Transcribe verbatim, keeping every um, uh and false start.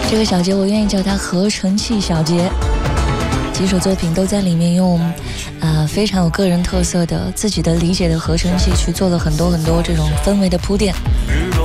这个小节我愿意叫它合成器小节。几首作品都在里面用呃非常有个人特色的自己的理解的合成器去做了很多很多这种氛围的铺垫。